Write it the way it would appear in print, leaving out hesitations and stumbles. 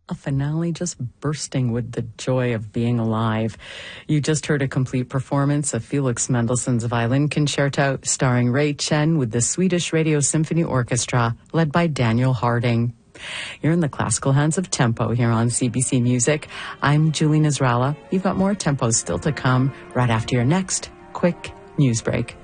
A finale just bursting with the joy of being alive. You just heard a complete performance of Felix Mendelssohn's Violin Concerto, starring Ray Chen with the Swedish Radio Symphony Orchestra, led by Daniel Harding. You're in the classical hands of Tempo here on CBC Music. I'm Julie Nasrallah. You've got more Tempo still to come right after your next quick news break.